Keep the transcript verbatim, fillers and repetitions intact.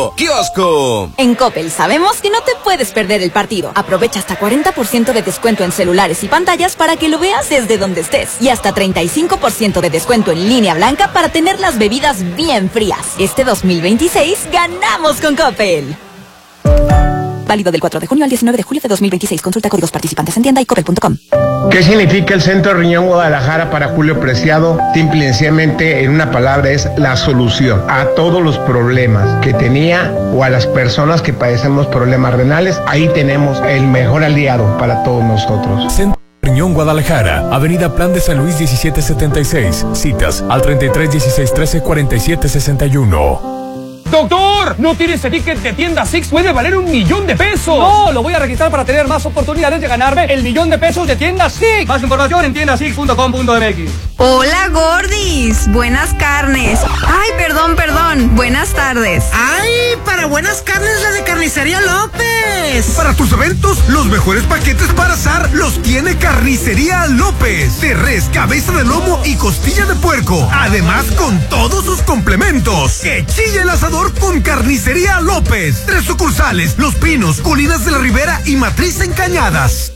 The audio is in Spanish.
nuevo kiosco. En Coppel sabemos que no te puedes perder el partido. Aprovecha hasta cuarenta por ciento de descuento en celulares y pantallas para que lo veas desde donde estés. Y hasta treinta y cinco por ciento de descuento en línea blanca para tener las bebidas bien frías. Este dos mil veintiséis ganamos con Coppel. Válido del cuatro de junio al diecinueve de julio de dos mil veintiséis. Consulta códigos participantes en tienda y coppel punto com. ¿Qué significa el Centro Riñón Guadalajara para Julio Preciado? Simple y sencillamente, en una palabra, es la solución a todos los problemas que tenía o a las personas que padecemos problemas renales. Ahí tenemos el mejor aliado para todos nosotros. Centro Riñón Guadalajara, Avenida Plan de San Luis diecisiete setenta y seis. Citas al treinta y tres dieciséis trece cuarenta y siete sesenta y uno. ¡Doctor! ¿No tiene ese ticket de tienda Six? ¡Puede valer un millón de pesos! No, lo voy a registrar para tener más oportunidades de ganarme el millón de pesos de tienda Six. Más información en tienda six punto com punto m x. Hola, gordis. Buenas carnes. Ay, perdón, perdón. Buenas tardes. ¡Ay! Para buenas carnes, la de Carnicería López. Para tus eventos, los mejores paquetes para asar los tiene Carnicería López. De res, cabeza de lomo y costilla de puerco. Además, con todos sus complementos. ¡Que chille el asador con Carnicería López! Tres sucursales: Los Pinos, Colinas de la Ribera y Matriz en Cañadas.